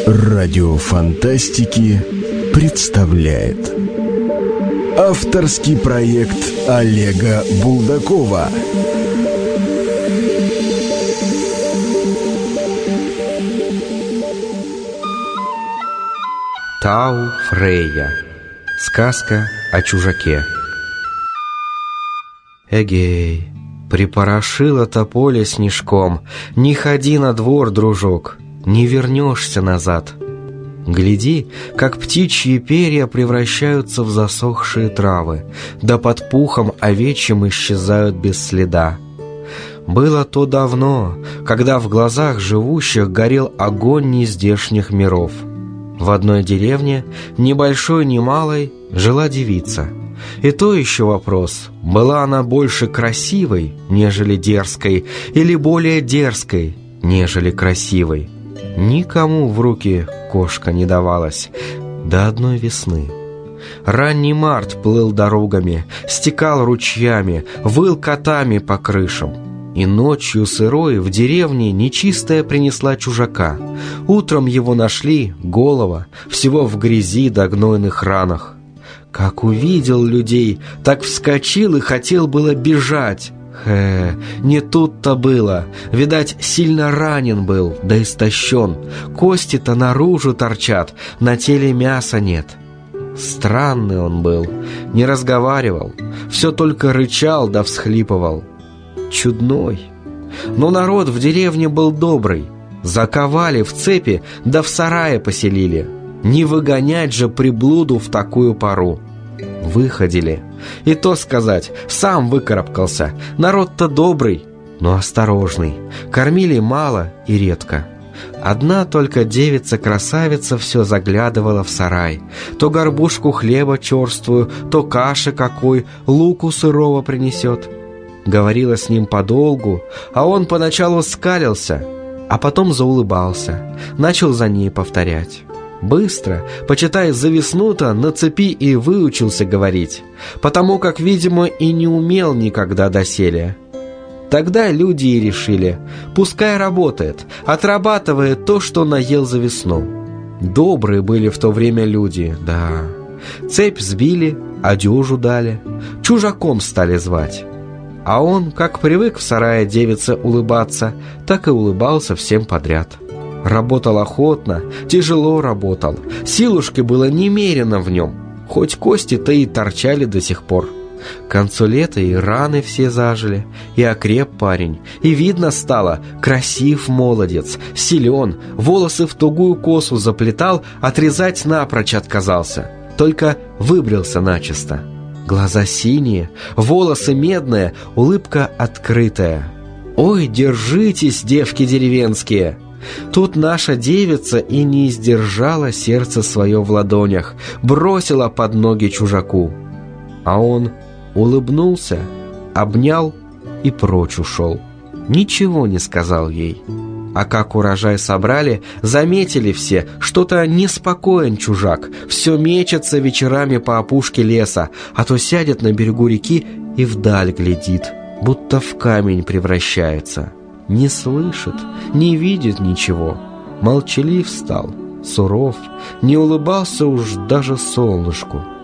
Радио Фантастики представляет авторский проект Олега Булдакова. Тау Фрейя. Сказка о чужаке. Эгей, припорошило-то поле снежком. Не ходи на двор, дружок, не вернешься назад. Гляди, как птичьи перья превращаются в засохшие травы, да под пухом овечьим исчезают без следа. Было то давно, когда в глазах живущих горел огонь нездешних миров. В одной деревне, небольшой, ни малой, жила девица. И то еще вопрос, была она больше красивой, нежели дерзкой, или более дерзкой, нежели красивой. Никому в руки кошка не давалась до одной весны. Ранний март плыл дорогами, стекал ручьями, выл котами по крышам. И ночью сырой в деревне нечистая принесла чужака. Утром его нашли, голого, всего в грязи да гнойных ранах. Как увидел людей, так вскочил и хотел было бежать. Не тут-то было. Видать, сильно ранен был, да истощен. Кости-то наружу торчат, на теле мяса нет. Странный он был, не разговаривал, все только рычал да всхлипывал. Чудной. Но народ в деревне был добрый. Заковали в цепи, да в сарае поселили. Не выгонять же приблуду в такую пору. Выходили. И то сказать, сам выкарабкался. Народ-то добрый, но осторожный. Кормили мало и редко. Одна только девица-красавица все заглядывала в сарай. То горбушку хлеба черствую, то каши какой, луку сырого принесет. Говорила с ним подолгу, а он поначалу скалился, а потом заулыбался. Начал за ней повторять. Быстро, почитай, за весну-то на цепи и выучился говорить, потому как, видимо, и не умел никогда доселе. Тогда люди и решили, пускай работает, отрабатывает то, что наел за весну. Добрые были в то время люди, да. Цепь сбили, одежу дали, чужаком стали звать. А он, как привык в сарае девице улыбаться, так и улыбался всем подряд. Работал охотно, тяжело работал, силушки было немерено в нем, хоть кости-то и торчали до сих пор. К концу лета и раны все зажили, и окреп парень, и видно стало, красив молодец, силен, волосы в тугую косу заплетал, отрезать напрочь отказался, только выбрился начисто. Глаза синие, волосы медные, улыбка открытая. Ой, держитесь, девки деревенские! Тут наша девица и не сдержала сердце свое в ладонях, бросила под ноги чужаку. А он улыбнулся, обнял и прочь ушел. Ничего не сказал ей. А как урожай собрали, заметили все, что-то неспокоен чужак, все мечется вечерами по опушке леса, а то сядет на берегу реки и вдаль глядит, будто в камень превращается. Не слышит, не видит ничего. Молчалив стал, суров, не улыбался уж даже солнышку.